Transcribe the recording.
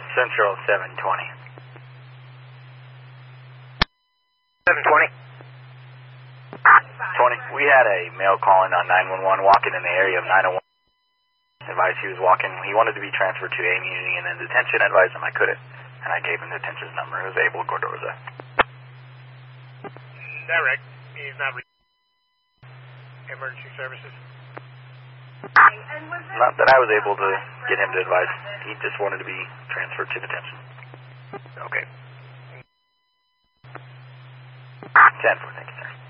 Central 720. 720. 20. We had a male calling on 911 walking in the area of 901. Advised he was walking. He wanted to be transferred to Amy and in detention. Advised him I couldn't. And I gave him the detention's number. It was Abel Gordoza. Direct. He's not emergency services. Not that I was able to get him to advise. He just wanted to be transferred to detention. Okay. 10-4, thank you, sir.